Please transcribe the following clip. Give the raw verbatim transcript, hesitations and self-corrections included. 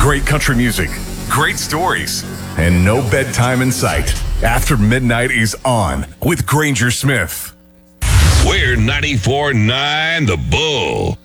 Great country music, great stories, and no bedtime in sight. After Midnight is on with Granger Smith. We're ninety-four point nine The Bull.